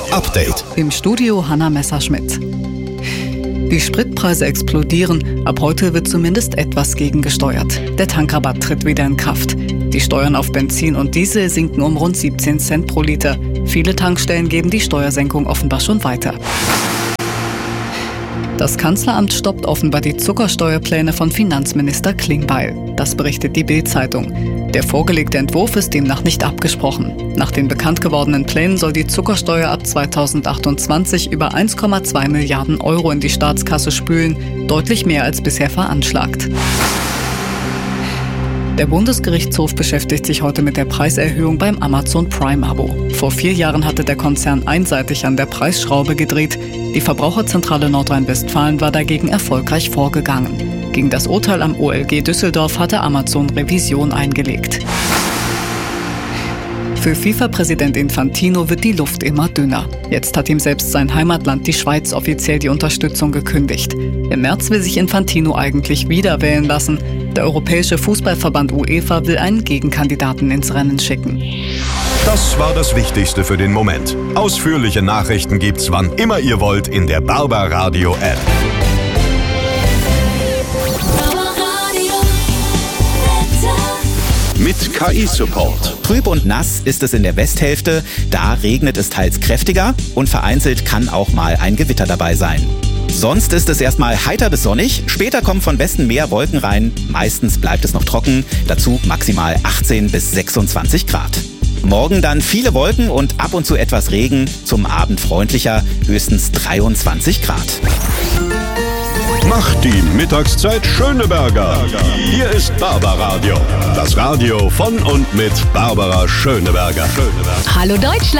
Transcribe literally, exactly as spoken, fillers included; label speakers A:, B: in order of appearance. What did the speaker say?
A: Update.
B: Im Studio Hanna Messerschmidt. Die Spritpreise explodieren. Ab heute wird zumindest etwas gegengesteuert. Der Tankrabatt tritt wieder in Kraft. Die Steuern auf Benzin und Diesel sinken um rund siebzehn Cent pro Liter. Viele Tankstellen geben die Steuersenkung offenbar schon weiter. Das Kanzleramt stoppt offenbar die Zuckersteuerpläne von Finanzminister Klingbeil. Das berichtet die Bild-Zeitung. Der vorgelegte Entwurf ist demnach nicht abgesprochen. Nach den bekannt gewordenen Plänen soll die Zuckersteuer ab zweitausendachtundzwanzig über eins Komma zwei Milliarden Euro in die Staatskasse spülen, deutlich mehr als bisher veranschlagt. Der Bundesgerichtshof beschäftigt sich heute mit der Preiserhöhung beim Amazon Prime-Abo. Vor vier Jahren hatte der Konzern einseitig an der Preisschraube gedreht. Die Verbraucherzentrale Nordrhein-Westfalen war dagegen erfolgreich vorgegangen. Gegen das Urteil am O L G Düsseldorf hatte Amazon Revision eingelegt. Für FIFA-Präsident Infantino wird die Luft immer dünner. Jetzt hat ihm selbst sein Heimatland, die Schweiz, offiziell die Unterstützung gekündigt. Im März will sich Infantino eigentlich wieder wählen lassen. Der Europäische Fußballverband UEFA will einen Gegenkandidaten ins Rennen schicken.
A: Das war das Wichtigste für den Moment. Ausführliche Nachrichten gibt's, wann immer ihr wollt, in der Barbaradio-App. Mit K I-Support.
C: Trüb und nass ist es in der Westhälfte, da regnet es teils kräftiger und vereinzelt kann auch mal ein Gewitter dabei sein. Sonst ist es erstmal heiter bis sonnig, später kommen von Westen mehr Wolken rein, meistens bleibt es noch trocken, dazu maximal achtzehn bis sechsundzwanzig Grad. Morgen dann viele Wolken und ab und zu etwas Regen, zum Abend freundlicher, höchstens dreiundzwanzig Grad.
A: Macht die Mittagszeit Schöneberger. Hier ist Barbaradio, das Radio von und mit Barbara Schöneberger.
D: Hallo Deutschland!